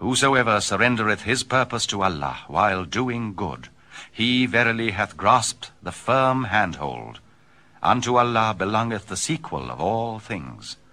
Whosoever surrendereth his purpose to Allah while doing good, he verily hath grasped the firm handhold. Unto Allah belongeth the sequel of all things.